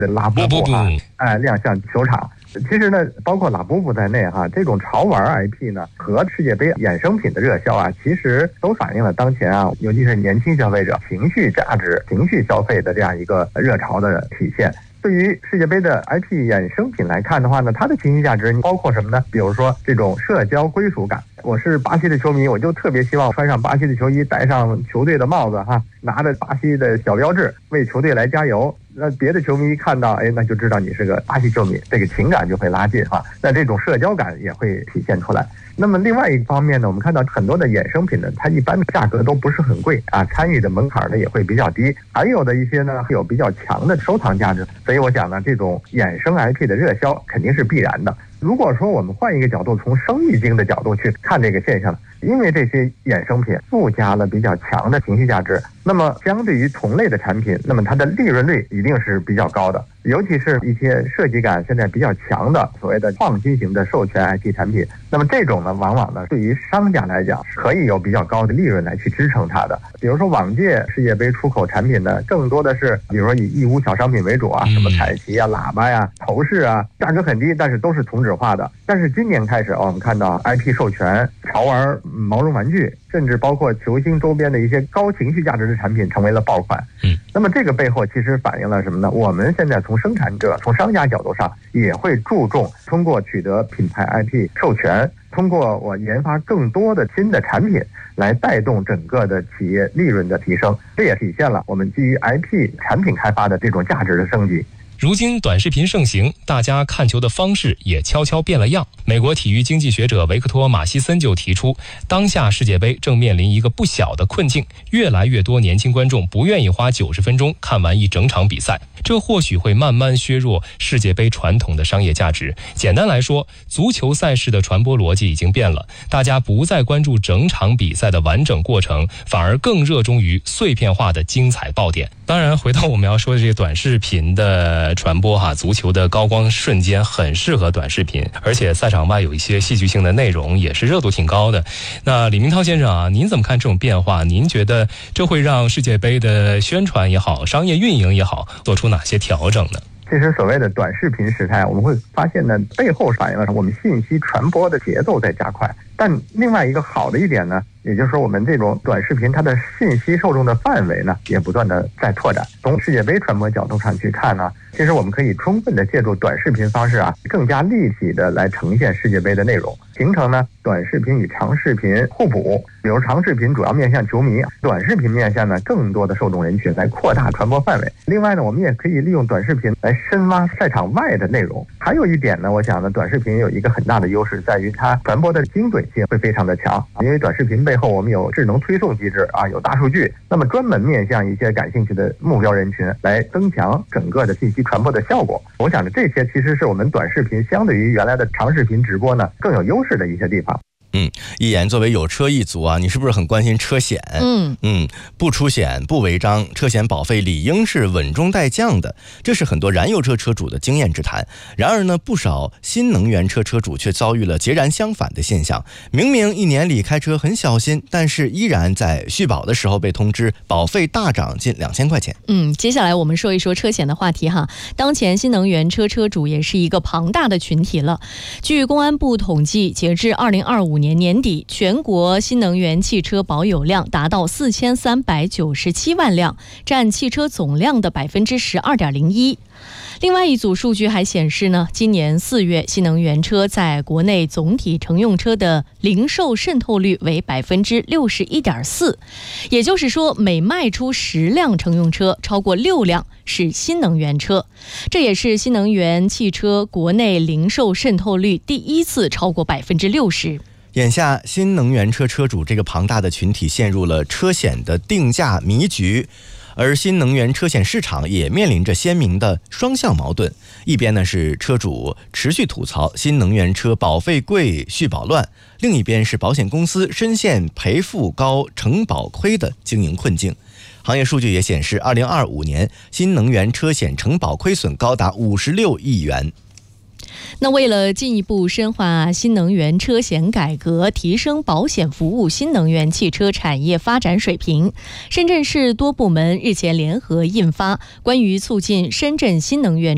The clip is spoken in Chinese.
拉布布亮相球场。其实呢，包括拉布布在内这种潮玩 IP 呢和世界杯衍生品的热销其实都反映了当前尤其是年轻消费者情绪价值、情绪消费的这样一个热潮的体现。对于世界杯的 IP 衍生品来看的话呢，它的情绪价值包括什么呢？比如说这种社交归属感。我是巴西的球迷，我就特别希望穿上巴西的球衣，戴上球队的帽子拿着巴西的小标志，为球队来加油。那别的球迷一看到，那就知道你是个巴西球迷，这个情感就会拉近那这种社交感也会体现出来。那么另外一方面呢，我们看到很多的衍生品呢，它一般的价格都不是很贵参与的门槛呢也会比较低，还有的一些呢有比较强的收藏价值。所以我想呢，这种衍生 IP 的热销肯定是必然的。如果说我们换一个角度，从生意经的角度去看这个现象，因为这些衍生品附加了比较强的情绪价值，那么相对于同类的产品，那么它的利润率一定是比较高的。尤其是一些设计感现在比较强的所谓的创新型的授权 IP 产品，那么这种呢，往往呢对于商家来讲可以有比较高的利润来去支撑它的。比如说往届世界杯出口产品呢，更多的是比如说以义乌小商品为主什么彩旗喇叭头饰价格很低，但是都是同质化的。但是今年开始我们看到 IP 授权、潮玩毛绒玩具，甚至包括球星周边的一些高情绪价值的产品成为了爆款。那么这个背后其实反映了什么呢？我们现在从生产者、从商家角度上也会注重通过取得品牌 IP 授权，通过我研发更多的新的产品来带动整个的企业利润的提升，这也体现了我们基于 IP 产品开发的这种价值的升级。 如今短视频盛行，大家看球的方式也悄悄变了样。美国体育经济学者维克托·马西森就提出，当下世界杯正面临一个不小的困境，越来越多年轻观众不愿意花90分钟看完一整场比赛，这或许会慢慢削弱世界杯传统的商业价值。简单来说，足球赛事的传播逻辑已经变了，大家不再关注整场比赛的完整过程，反而更热衷于碎片化的精彩爆点。当然，回到我们要说的这个短视频的传播足球的高光瞬间很适合短视频，而且赛场外有一些戏剧性的内容也是热度挺高的。那李明涛先生您怎么看这种变化？您觉得这会让世界杯的宣传也好，商业运营也好，做出哪些调整呢？ 其实所谓的短视频时代，我们会发现呢，背后反映了我们信息传播的节奏在加快。但另外一个好的一点呢，也就是说我们这种短视频它的信息受众的范围呢也不断的在拓展。从世界杯传播角度上去看呢，其实我们可以充分的借助短视频方式更加立体的来呈现世界杯的内容，形成呢短视频与长视频互补。比如长视频主要面向球迷，短视频面向呢更多的受众人群，来扩大传播范围。另外呢，我们也可以利用短视频来深挖赛场外的内容。还有一点呢，我想呢，短视频有一个很大的优势，在于它传播的精准性会非常的强，因为短视频背后我们有智能推送机制有大数据，那么专门面向一些感兴趣的目标人群来增强整个的信息传播的效果。我想这些其实是我们短视频相对于原来的长视频直播呢更有优势的一些地方。 一言作为有车一族你是不是很关心车险？不出险不违章，车险保费理应是稳中带降的，这是很多燃油车车主的经验之谈。然而呢，不少新能源车车主却遭遇了截然相反的现象，明明一年里开车很小心，但是依然在续保的时候被通知保费大涨近2000块钱。 接下来我们说一说车险的话题当前新能源车车主也是一个庞大的群体了。据公安部统计，截至2025年年底，全国新能源汽车保有量达到4397万辆，占汽车总量的12.01%。另外一组数据还显示呢，今年4月新能源车在国内总体乘用车的零售渗透率为61.4%，也就是说每卖出10辆乘用车，超过6辆是新能源车。这也是新能源汽车国内零售渗透率第一次超过60%。 眼下新能源车车主这个庞大的群体陷入了车险的定价迷局，而新能源车险市场也面临着鲜明的双向矛盾。一边呢是车主持续吐槽新能源车保费贵续保乱，另一边是保险公司深陷赔付高承保亏的经营困境。行业数据也显示，2025年新能源车险承保亏损高达56亿元。 那为了进一步深化新能源车险改革，提升保险服务新能源汽车产业发展水平，深圳市多部门日前联合印发《关于促进深圳新能源